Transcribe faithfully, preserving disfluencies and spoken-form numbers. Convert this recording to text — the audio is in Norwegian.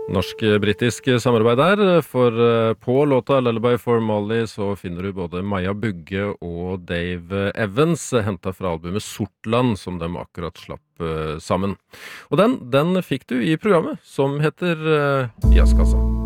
Norsk-britisk samarbeid der, for på låta Lullaby for Molly så finner du både Maja Bugge og Dave Evans, hentet fra albumet Sortland, som de akkurat slapp sammen. Og den, den fikk du i programmet, som heter Jazzkassa.